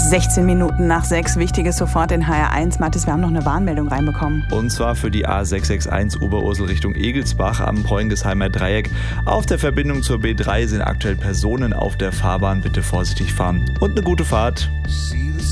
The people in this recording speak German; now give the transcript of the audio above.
16 Minuten nach 6, Wichtiges sofort in HR1. Mathis, wir haben noch eine Warnmeldung reinbekommen. Und zwar für die A661 Oberursel Richtung Egelsbach am Bräungesheimer Dreieck. Auf der Verbindung zur B3 sind aktuell Personen auf der Fahrbahn. Bitte vorsichtig fahren und eine gute Fahrt.